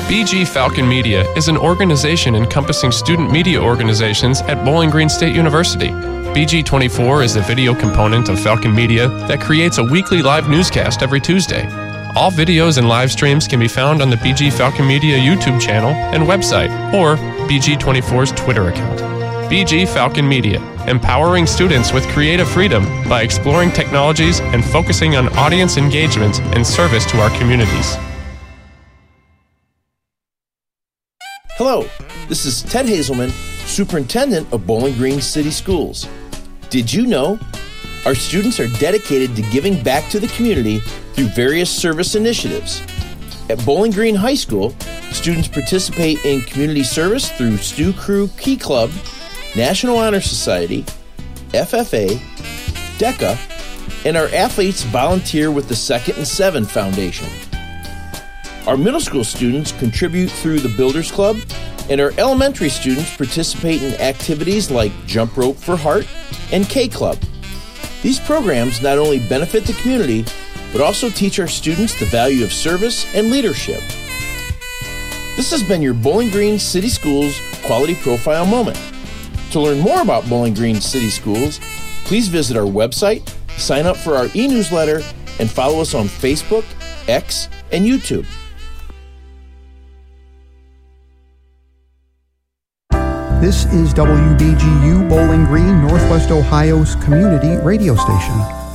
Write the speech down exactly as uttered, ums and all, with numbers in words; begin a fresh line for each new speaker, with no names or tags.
B G Falcon Media is an organization encompassing student media organizations at Bowling Green State University. B G twenty-four is the video component of Falcon Media that creates a weekly live newscast every Tuesday. All videos and live streams can be found on the B G Falcon Media YouTube channel and website, or B G twenty-four's Twitter account. B G Falcon Media, empowering students with creative freedom by exploring technologies and focusing on audience engagement and service to our communities.
Hello, this is Ted Hazelman, Superintendent of Bowling Green City Schools. Did you know our students are dedicated to giving back to the community through various service initiatives? At Bowling Green High School, students participate in community service through Stew Crew Key Club, National Honor Society, F F A, DECA, and our athletes volunteer with the Second and Seven Foundation. Our middle school students contribute through the Builders Club, and our elementary students participate in activities like Jump Rope for Heart and K Club. These programs not only benefit the community, but also teach our students the value of service and leadership. This has been your Bowling Green City Schools Quality Profile Moment. To learn more about Bowling Green City Schools, please visit our website, sign up for our e-newsletter, and follow us on Facebook, X, and YouTube.
This is W B G U Bowling Green, Northwest Ohio's community radio station.